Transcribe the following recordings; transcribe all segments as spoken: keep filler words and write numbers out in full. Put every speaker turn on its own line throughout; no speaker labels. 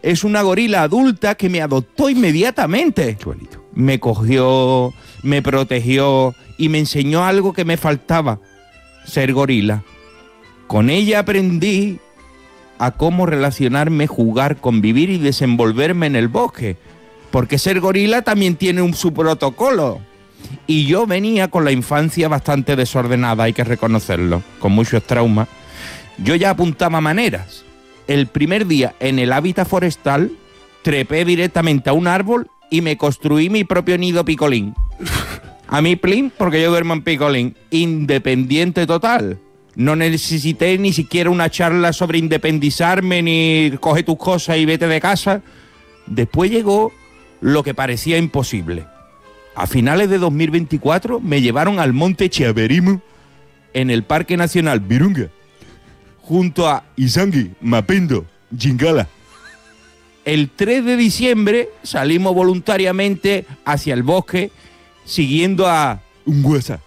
Es una gorila adulta que me adoptó inmediatamente.
Qué bonito.
Me cogió, me protegió y me enseñó algo que me faltaba, ser gorila. Con ella aprendí a cómo relacionarme, jugar, convivir y desenvolverme en el bosque. Porque ser gorila también tiene un, su protocolo. Y yo venía con la infancia bastante desordenada, hay que reconocerlo, con muchos traumas. Yo ya apuntaba maneras. El primer día en el hábitat forestal trepé directamente a un árbol y me construí mi propio nido picolín. A mí plin, porque yo duermo en picolín. Independiente total. No necesité ni siquiera una charla sobre independizarme ni coge tus cosas y vete de casa. Después llegó lo que parecía imposible. A finales de dos mil veinticuatro me llevaron al monte Chiaverimo en el Parque Nacional Virunga, junto a Isangi, Mapendo, Jingala. El tres de diciembre salimos voluntariamente hacia el bosque siguiendo a Unguesa,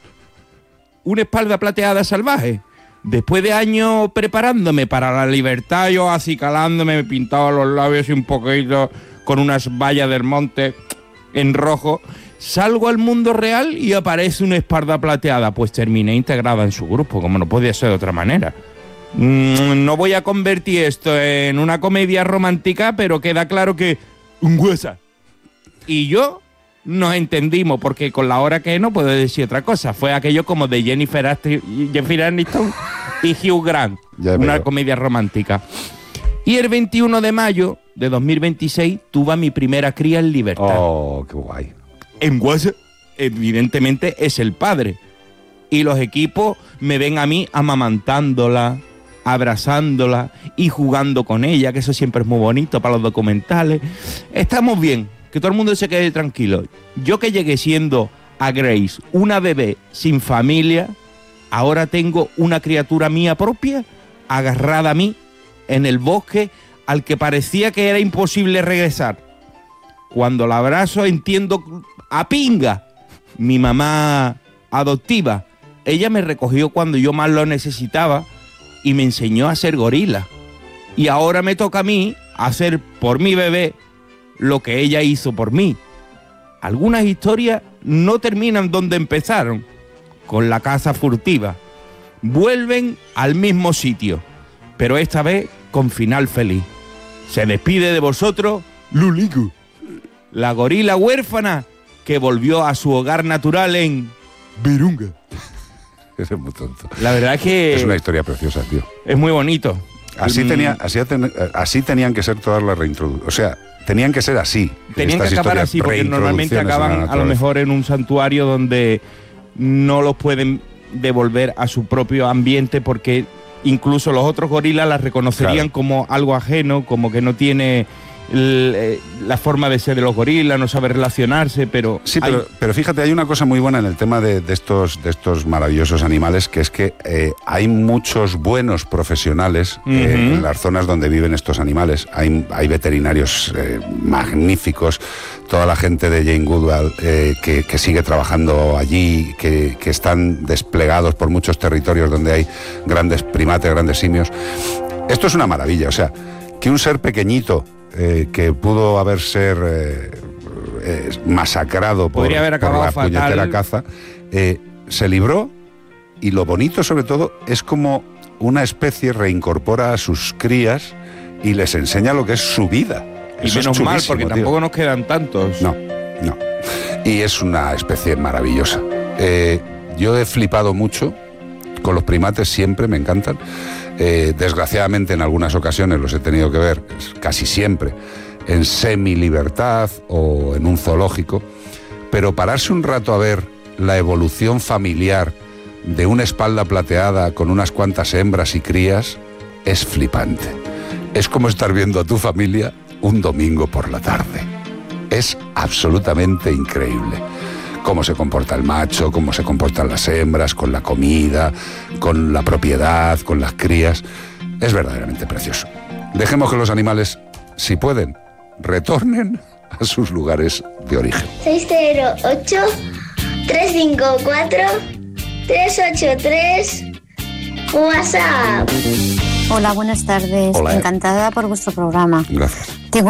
una espalda plateada salvaje. Después de años preparándome para la libertad, yo acicalándome, me pintaba los labios un poquito con unas vallas del monte en rojo, salgo al mundo real y aparece una espalda plateada. Pues terminé integrada en su grupo, como no podía ser de otra manera. No voy a convertir esto en una comedia romántica, pero queda claro que Unguesa y yo nos entendimos, porque con la hora que no puedo decir otra cosa. Fue aquello como de Jennifer, Astri- Jennifer Aniston y Hugh Grant, una comedia romántica. Y el veintiuno de mayo de dos mil veintiséis tuve a mi primera cría en libertad.
Oh, qué guay.
En Guasa, evidentemente, es el padre. Y los equipos me ven a mí amamantándola, abrazándola y jugando con ella, que eso siempre es muy bonito para los documentales. Estamos bien, que todo el mundo se quede tranquilo. Yo que llegué siendo a Grace una bebé sin familia, ahora tengo una criatura mía propia, agarrada a mí, en el bosque, al que parecía que era imposible regresar. Cuando la abrazo entiendo a pinga. Mi mamá adoptiva, ella me recogió cuando yo más lo necesitaba y me enseñó a ser gorila. Y ahora me toca a mí hacer por mi bebé lo que ella hizo por mí. Algunas historias no terminan donde empezaron, con la caza furtiva. Vuelven al mismo sitio, pero esta vez con final feliz. Se despide de vosotros Luliku, la gorila huérfana que volvió a su hogar natural en Virunga.
Eres muy tonto.
La verdad es que
es una historia preciosa, tío.
Es muy bonito.
Así,
mm.
tenía, así, así tenían que ser todas las reintroducciones. O sea, tenían que ser así.
Tenían que acabar así, porque normalmente acaban a lo mejor en un santuario donde no los pueden devolver a su propio ambiente, porque incluso los otros gorilas las reconocerían claro. como algo ajeno, como que no tiene el, la forma de ser de los gorilas, no sabe relacionarse, pero...
Sí,
hay...
pero, pero fíjate, hay una cosa muy buena en el tema de, de, estos, de estos maravillosos animales, que es que eh, hay muchos buenos profesionales uh-huh. eh, en las zonas donde viven estos animales. Hay, hay veterinarios eh, magníficos, toda la gente de Jane Goodall eh, que, que sigue trabajando allí, que, que están desplegados por muchos territorios donde hay grandes primates, grandes simios. Esto es una maravilla, o sea, que un ser pequeñito eh, que pudo haber ser eh, eh, masacrado por,
Podría haber
por la
fatal.
puñetera caza, eh, se libró, y lo bonito sobre todo es como una especie reincorpora a sus crías y les enseña lo que es su vida.
Y
Eso
menos
es
mal, porque
tío.
tampoco nos quedan tantos.
No, no. Y es una especie maravillosa. Eh, yo he flipado mucho con los primates, siempre me encantan. Eh, desgraciadamente en algunas ocasiones los he tenido que ver, casi siempre, en semi-libertad o en un zoológico. Pero pararse un rato a ver la evolución familiar de una espalda plateada con unas cuantas hembras y crías es flipante. Es como estar viendo a tu familia un domingo por la tarde. Es absolutamente increíble. Cómo se comporta el macho, cómo se comportan las hembras, con la comida, con la propiedad, con las crías. Es verdaderamente precioso. Dejemos que los animales, si pueden, retornen a sus lugares de origen.
seis cero ocho, tres cinco cuatro, tres ocho tres, WhatsApp.
Hola, buenas tardes.
Hola.
Encantada por vuestro programa.
Gracias.